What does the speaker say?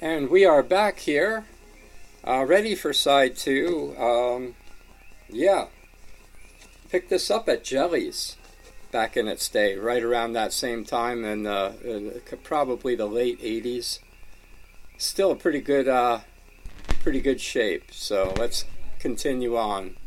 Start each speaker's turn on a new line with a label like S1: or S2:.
S1: And we are back here, ready for side two. Yeah, picked this up at Jelly's back in its day, right around that same time, in probably the late 80s. Still a pretty good shape. So let's continue on.